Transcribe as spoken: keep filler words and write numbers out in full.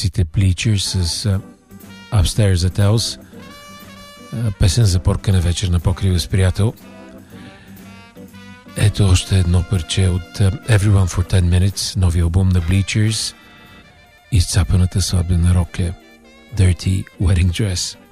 американците Bleachers с uh, Upstairs at House. Uh, песен за поркана вечер на покрива с приятел. Ето още едно парче от uh, Everyone for ten minutes, новия албум на Bleachers. Изцапаната сватбена рокля Dirty Wedding Dress.